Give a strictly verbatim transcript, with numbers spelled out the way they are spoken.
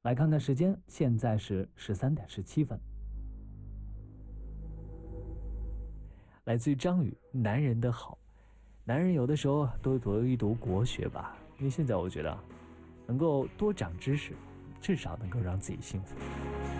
来看看时间，现在是十三点十七分。来自于张宇，男人的好，男人有的时候多读一读国学吧，因为现在我觉得能够多长知识，至少能够让自己幸福。